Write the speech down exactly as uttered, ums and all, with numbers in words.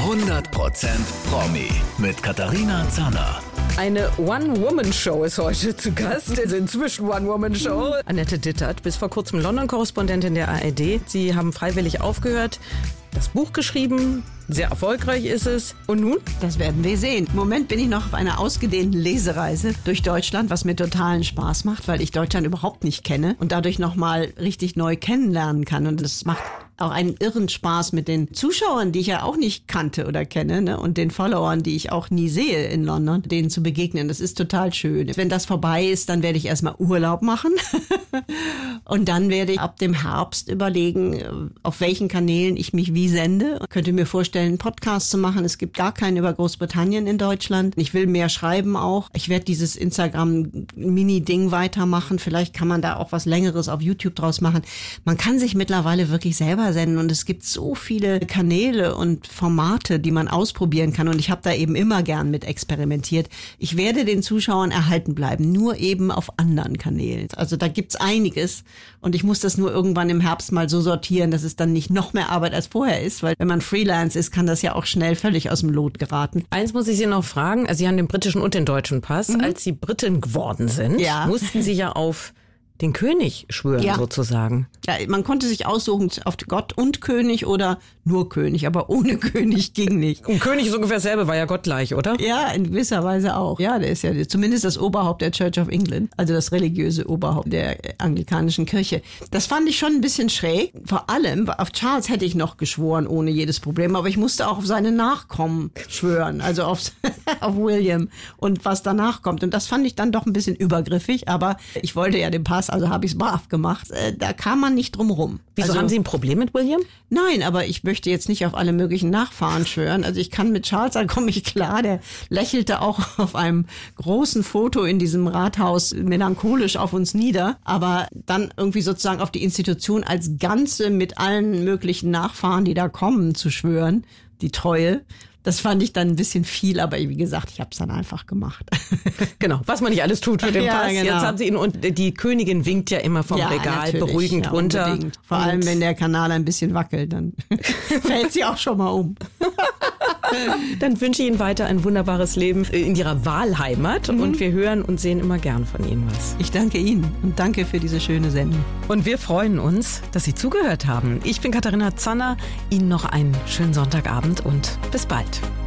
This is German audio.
hundert Prozent Promi mit Katharina Zanner. Eine One-Woman-Show ist heute zu Gast. Also inzwischen One-Woman-Show. Annette Dittert, bis vor kurzem London-Korrespondentin der A R D. Sie haben freiwillig aufgehört, das Buch geschrieben. Sehr erfolgreich ist es. Und nun? Das werden wir sehen. Im Moment bin ich noch auf einer ausgedehnten Lesereise durch Deutschland, was mir totalen Spaß macht, weil ich Deutschland überhaupt nicht kenne und dadurch nochmal richtig neu kennenlernen kann. Und das macht auch einen irren Spaß mit den Zuschauern, die ich ja auch nicht kannte oder kenne, ne? Und den Followern, die ich auch nie sehe in London, denen zu begegnen. Das ist total schön. Wenn das vorbei ist, dann werde ich erstmal Urlaub machen. Und dann werde ich ab dem Herbst überlegen, auf welchen Kanälen ich mich wie sende. Ich könnte mir vorstellen, einen Podcast zu machen. Es gibt gar keinen über Großbritannien in Deutschland. Ich will mehr schreiben auch. Ich werde dieses Instagram-Mini-Ding weitermachen. Vielleicht kann man da auch was Längeres auf YouTube draus machen. Man kann sich mittlerweile wirklich selber senden und es gibt so viele Kanäle und Formate, die man ausprobieren kann. Und ich habe da eben immer gern mit experimentiert. Ich werde den Zuschauern erhalten bleiben, nur eben auf anderen Kanälen. Also da gibt's einiges und ich muss das nur irgendwann im Herbst mal so sortieren, dass es dann nicht noch mehr Arbeit als vorher ist, weil wenn man Freelance ist, kann das ja auch schnell völlig aus dem Lot geraten. Eins muss ich Sie noch fragen. Also Sie haben den britischen und den deutschen Pass. Mhm. Als Sie Britin geworden sind, ja. mussten Sie ja auf den König schwören, ja. sozusagen. Ja, man konnte sich aussuchen, auf Gott und König oder nur König, aber ohne König ging nicht. Und König ist ungefähr dasselbe, war ja Gott gleich, oder? Ja, in gewisser Weise auch. Ja, der ist ja zumindest das Oberhaupt der Church of England, also das religiöse Oberhaupt der anglikanischen Kirche. Das fand ich schon ein bisschen schräg. Vor allem, auf Charles hätte ich noch geschworen, ohne jedes Problem, aber ich musste auch auf seine Nachkommen schwören, also auf, auf William und was danach kommt. Und das fand ich dann doch ein bisschen übergriffig, aber ich wollte ja den Pass, also habe ich es brav gemacht. Da kam man nicht drum rum. Wieso, also, haben Sie ein Problem mit William? Nein, aber ich möchte jetzt nicht auf alle möglichen Nachfahren schwören. Also ich kann mit Charles, da komme ich klar, der lächelte auch auf einem großen Foto in diesem Rathaus melancholisch auf uns nieder. Aber dann irgendwie sozusagen auf die Institution als Ganze mit allen möglichen Nachfahren, die da kommen, zu schwören, die Treue. Das fand ich dann ein bisschen viel, aber wie gesagt, ich habe es dann einfach gemacht. Genau, was man nicht alles tut für den ja, Pass. Genau. Jetzt haben Sie ihn und die Königin winkt ja immer vom ja, Regal beruhigend ja, runter. Unbedingt. Vor und allem, wenn der Kanal ein bisschen wackelt, dann fällt sie auch schon mal um. Dann wünsche ich Ihnen weiter ein wunderbares Leben in Ihrer Wahlheimat mhm. und wir hören und sehen immer gern von Ihnen was. Ich danke Ihnen und danke für diese schöne Sendung. Und wir freuen uns, dass Sie zugehört haben. Ich bin Katharina Zanner. Ihnen noch einen schönen Sonntagabend und bis bald.